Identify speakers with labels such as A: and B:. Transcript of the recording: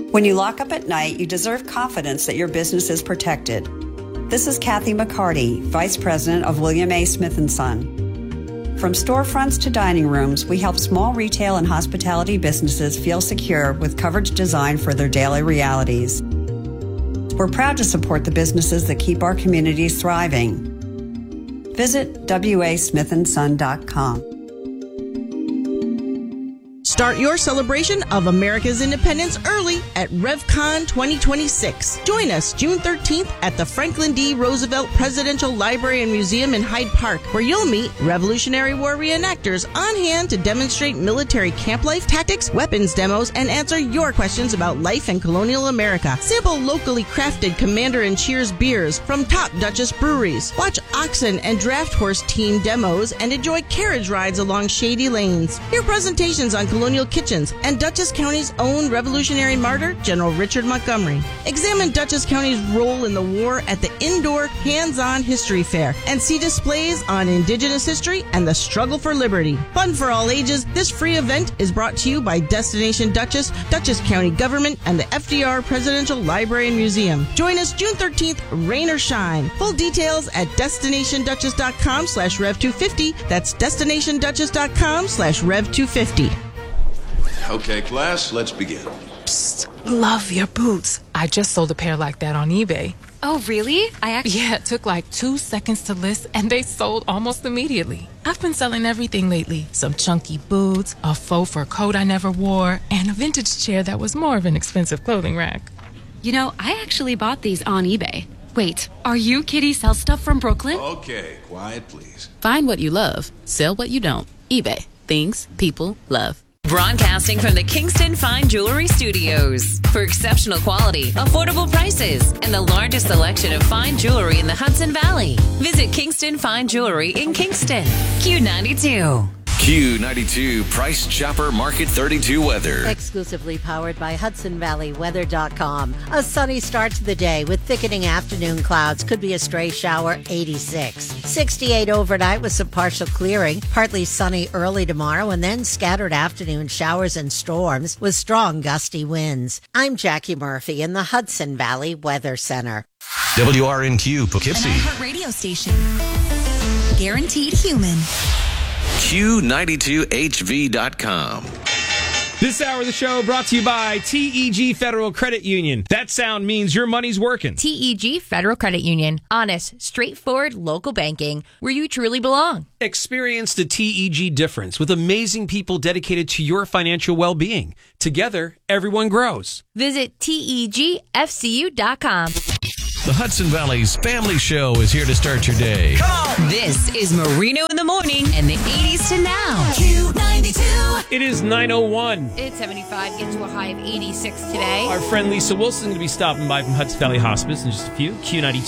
A: When you lock up at night, you deserve confidence that your business is protected. This is Kathy McCarty, Vice President of William A. Smith & Son. From storefronts to dining rooms, we help small retail and hospitality businesses feel secure with coverage designed for their daily realities. We're proud to support the businesses that keep our communities thriving. Visit wasmithandson.com.
B: Start your celebration of America's independence early at RevCon 2026. Join us June 13th at the Franklin D. Roosevelt Presidential Library and Museum in Hyde Park, where you'll meet Revolutionary War reenactors on hand to demonstrate military camp life tactics, weapons demos, and answer your questions about life in colonial America. Sample locally crafted Commander and Cheers beers from top Duchess breweries. Watch oxen and draft horse team demos and enjoy carriage rides along shady lanes. Hear presentations on colonial kitchens and Dutchess County's own revolutionary martyr, General Richard Montgomery. Examine Dutchess County's role in the war at the indoor hands-on history fair and see displays on indigenous history and the struggle for liberty. Fun for all ages, this free event is brought to you by Destination Dutchess, Dutchess County Government, and the FDR Presidential Library and Museum. Join us June 13th, rain or shine. Full details at DestinationDutchess.com/Rev250. That's DestinationDutchess.com/Rev250.
C: Okay, class, let's begin.
D: Psst, love your boots. I just sold a pair like that on eBay.
E: Oh, really?
D: Yeah, it took like 2 seconds to list, and they sold almost immediately. I've been selling everything lately. Some chunky boots, a faux fur coat I never wore, and a vintage chair that was more of an expensive clothing rack.
E: You know, I actually bought these on eBay. Wait, are you Kitty Sell Stuff from Brooklyn?
C: Okay, quiet, please.
F: Find what you love. Sell what you don't. eBay. Things people love.
G: Broadcasting from the Kingston Fine Jewelry Studios. For exceptional quality, affordable prices, and the largest selection of fine jewelry in the Hudson Valley. Visit Kingston Fine Jewelry in Kingston. Q92.
H: Q92 Price Chopper Market 32 weather.
I: Exclusively powered by HudsonValleyWeather.com. A sunny start to the day with thickening afternoon clouds. Could be a stray shower, 86. 68 overnight with some partial clearing. Partly sunny early tomorrow and then scattered afternoon showers and storms with strong gusty winds. I'm Jackie Murphy in the Hudson Valley Weather Center.
H: WRNQ Poughkeepsie.
J: An iHeartRadio station. Guaranteed human.
H: Q92HV.com.
K: This hour of the show brought to you by TEG Federal Credit Union. That sound means your money's working.
L: TEG Federal Credit Union. Honest, straightforward local banking where you truly belong.
K: Experience the TEG difference with amazing people dedicated to your financial well-being. Together, everyone grows.
L: Visit TEGFCU.com.
H: The Hudson Valley's Family Show is here to start your day.
G: This is Marino in the Morning and the 80s to now.
J: Q92.
K: It is 9:01.
L: It's 75, get to a high of 86 today.
K: Our friend Lisa Wilson is going to be stopping by from Hudson Valley Hospice in just a few. Q92